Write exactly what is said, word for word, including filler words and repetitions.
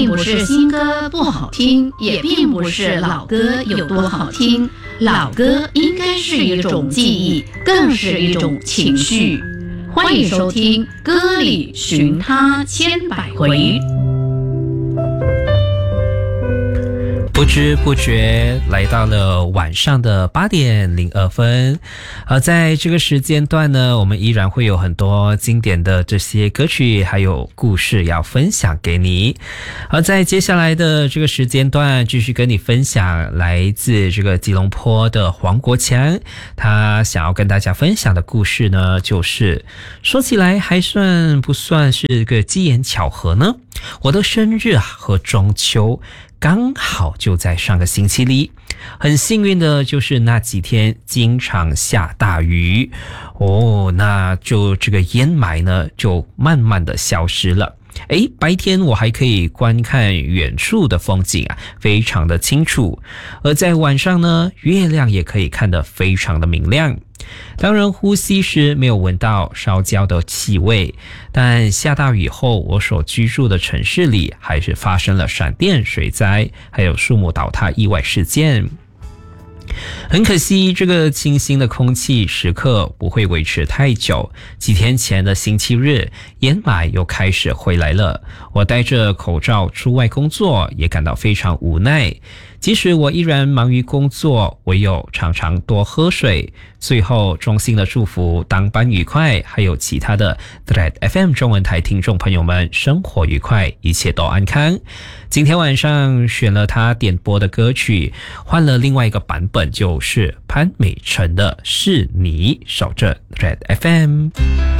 并不是新歌不好听，也并不是老歌有多好听。老歌应该是一种记忆，更是一种情绪。欢迎收听《歌里寻他千百回》。 不知不觉来到了晚上的八点零二分，而在这个时间段呢，我们依然会有很多经典的这些歌曲还有故事要分享给你。而在接下来的这个时间段，继续跟你分享来自这个吉隆坡的黄国强，他想要跟大家分享的故事呢，就是说起来还算不算是个机缘巧合呢？我的生日啊和中秋刚好就在上个星期里，很幸运的就是那几天经常下大雨哦，那就这个烟霾呢就慢慢的消失了。诶，白天我还可以观看远处的风景啊，非常的清楚。而在晚上呢，月亮也可以看得非常的明亮。当然呼吸时没有闻到烧焦的气味，但下大雨后，我所居住的城市里还是发生了闪电、水灾，还有树木倒塌意外事件。很可惜，这个清新的空气时刻不会维持太久。几天前的星期日，烟霾又开始回来了。我戴着口罩出外工作，也感到非常无奈。即使我依然忙于工作，唯有常常多喝水。最后衷心的祝福当班愉快，还有其他的 Thread F M 中文台听众朋友们生活愉快，一切都安康。今天晚上选了他点播的歌曲，换了另外一个版本，就是潘美辰的是你，守着 Thread F M。